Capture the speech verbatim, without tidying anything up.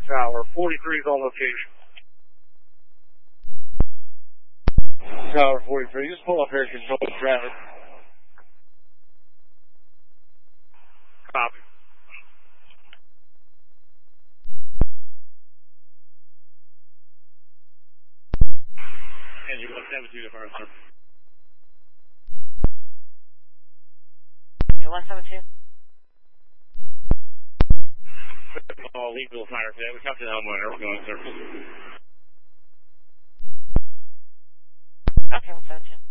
Tower forty-three is on location. Tower forty-three, just pull up here, control the traffic. Copy. And you want seven two to first, sir. You one seven two? Oh, legal fire today. We talked to the homeowner. We're going to circle. Okay, one seven two.